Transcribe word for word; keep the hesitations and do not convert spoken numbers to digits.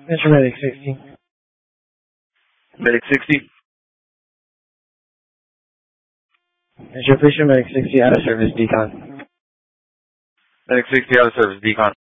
Mister Medic sixty. Medic sixty. Mister Fisher, Medic sixty, out of service, decon. Medic sixty out of service, decon.